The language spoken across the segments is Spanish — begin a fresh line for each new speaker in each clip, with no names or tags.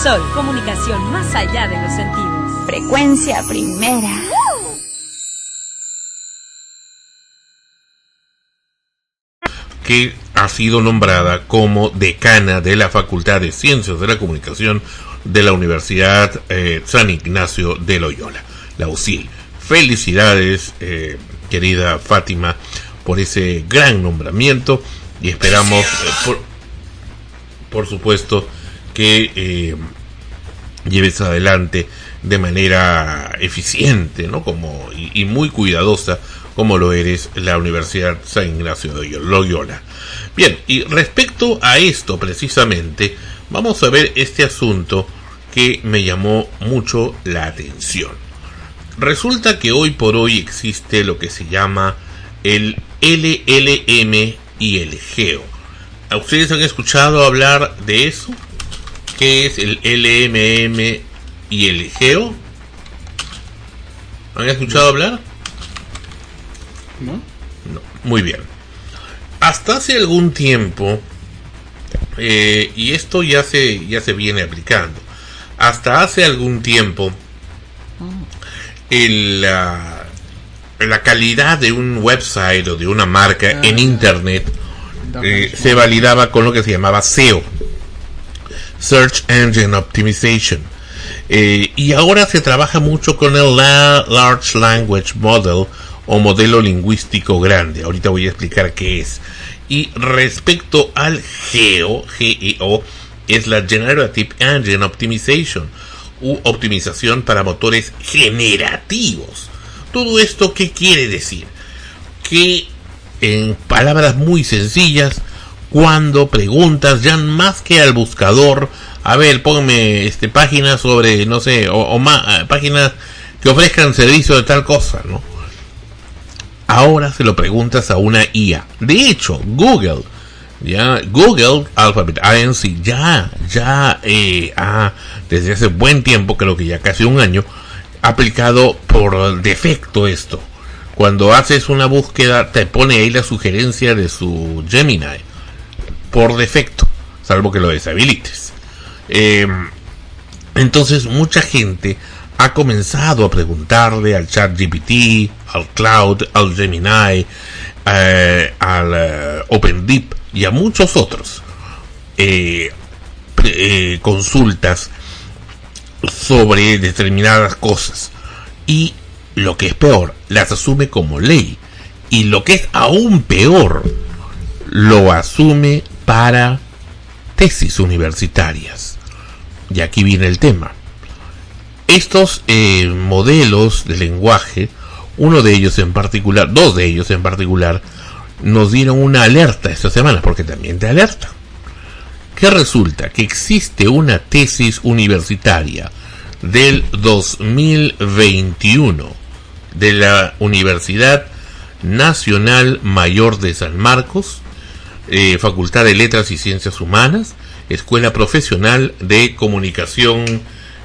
Sol, comunicación más allá de los sentidos.
Frecuencia primera.
Que ha sido nombrada como decana de la Facultad de Ciencias de la Comunicación de la Universidad San Ignacio de Loyola, la UCIL. Felicidades, querida Fátima, por ese gran nombramiento, y esperamos, por supuesto, que lleves adelante de manera eficiente, ¿no? y muy cuidadosa, como lo eres la Universidad San Ignacio de Loyola. Bien, y respecto a esto precisamente, vamos a ver este asunto que me llamó mucho la atención. Resulta que hoy por hoy existe lo que se llama el LLM y el GEO. ¿Ustedes han escuchado hablar de eso? ¿Qué es el LMM y el GEO? ¿Han escuchado hablar?
¿No?
No. Muy bien. Hasta hace algún tiempo, y esto ya se viene aplicando, hasta hace algún tiempo, la calidad de un website o de una marca en internet se validaba con lo que se llamaba SEO, Search Engine Optimization, y ahora se trabaja mucho con el Large Language Model o modelo lingüístico grande. Ahorita voy a explicar qué es. Y respecto al GEO, es la Generative Engine Optimization, u optimización para motores generativos. Todo esto, ¿qué quiere decir? Que en palabras muy sencillas, cuando preguntas, ya más que al buscador, a ver, póngame páginas sobre, no sé, o más páginas que ofrezcan servicio de tal cosa, ¿no? Ahora se lo preguntas a una IA. De hecho, Google Alphabet Inc. ya desde hace buen tiempo, creo que ya casi un año, ha aplicado por defecto esto. Cuando haces una búsqueda, te pone ahí la sugerencia de su Gemini por defecto, salvo que lo deshabilites. Entonces mucha gente ha comenzado a preguntarle al ChatGPT, al Cloud, al Gemini, al OpenDeep y a muchos otros consultas sobre determinadas cosas, y lo que es peor, las asume como ley, y lo que es aún peor, lo asume para tesis universitarias. Y aquí viene el tema. Estos modelos de lenguaje, dos de ellos en particular, nos dieron una alerta esta semana, porque también te alerta. Que resulta que existe una tesis universitaria del 2021 de la Universidad Nacional Mayor de San Marcos, Facultad de Letras y Ciencias Humanas, Escuela Profesional de Comunicación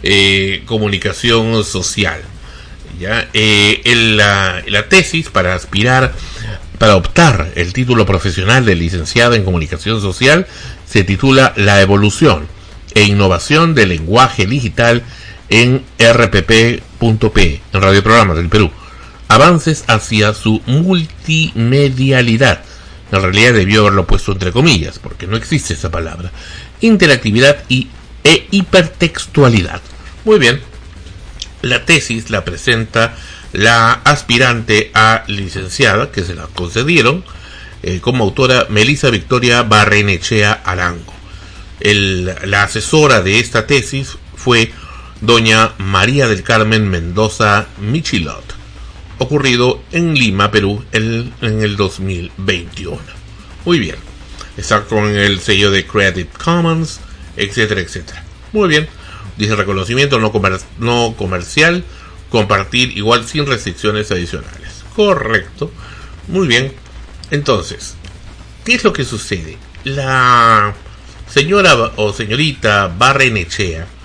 Social. ¿Ya? La tesis para optar el título profesional de licenciado en Comunicación Social se titula La evolución e innovación del lenguaje digital en RPP.P, en Radioprogramas del Perú. Avances hacia su multimedialidad. En realidad debió haberlo puesto entre comillas, porque no existe esa palabra. Interactividad e hipertextualidad. Muy bien. La tesis la presenta la aspirante a licenciada, que se la concedieron, como autora Melissa Victoria Barrenechea Arango. La asesora de esta tesis fue doña María del Carmen Mendoza Michilot, ocurrido en Lima, Perú, en el 2021. Muy bien. Está con el sello de Creative Commons, etcétera, etcétera. Muy bien. Dice reconocimiento no comercial, compartir igual sin restricciones adicionales. Correcto. Muy bien. Entonces, ¿qué es lo que sucede? La señora o señorita Barrenechea